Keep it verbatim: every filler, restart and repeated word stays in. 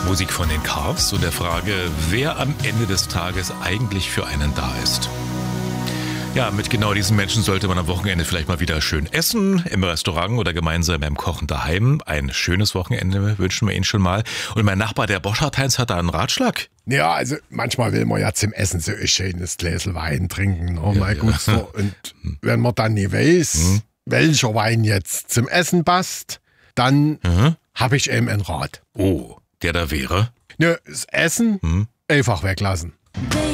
Musik von den Cars und der Frage, wer am Ende des Tages eigentlich für einen da ist. Ja, mit genau diesen Menschen sollte man am Wochenende vielleicht mal wieder schön essen, im Restaurant oder gemeinsam beim Kochen daheim. Ein schönes Wochenende wünschen wir Ihnen schon mal. Und mein Nachbar, der Boschardt-Heinz, hat da einen Ratschlag. Ja, also manchmal will man ja zum Essen so ein schönes Gläschen Wein trinken. Oh mein Gott. Ja. Und wenn man dann nicht weiß, hm. welcher Wein jetzt zum Essen passt, dann mhm. habe ich eben einen Rat. Oh, der da wäre? Ja, das Essen hm. einfach weglassen.